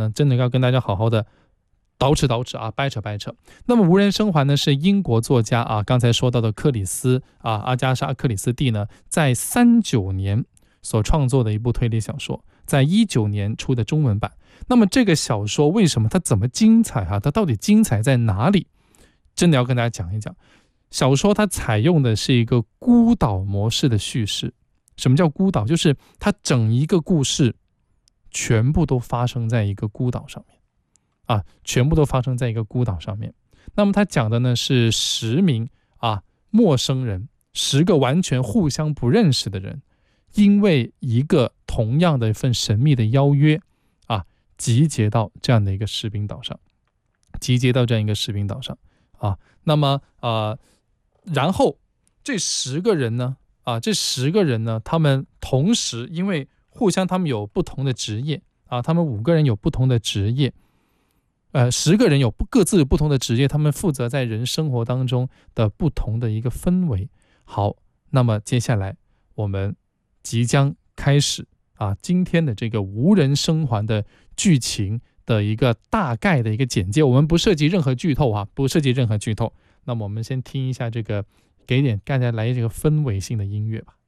呢，真的要跟大家好好的捯饬啊，掰扯。那么无人生还呢，是英国作家啊，刚才说到的克里斯啊，阿加莎·克里斯蒂呢，在39年所创作的一部推理小说，在19年出的中文版。那么这个小说为什么它怎么精彩啊？它到底精彩在哪里？真的要跟大家讲一讲。小说它采用的是一个孤岛模式的叙事。什么叫孤岛？就是它整一个故事全部都发生在一个孤岛上面啊，全部都发生在一个孤岛上面。那么它讲的呢是10名陌生人，10个完全互相不认识的人，因为一个同样的一份神秘的邀约集结到这样的一个士兵岛上，那么然后这10个人呢，他们同时因为互相他们有不同的职业他们5个人有不同的职业，10个人有各自不同的职业，他们负责在人生活当中的不同的一个氛围。好，那么接下来我们即将开始今天的这个无人生还的剧情的一个大概的一个简介，我们不涉及任何剧透那么我们先听一下这个，给点大家来这个氛围性的音乐吧。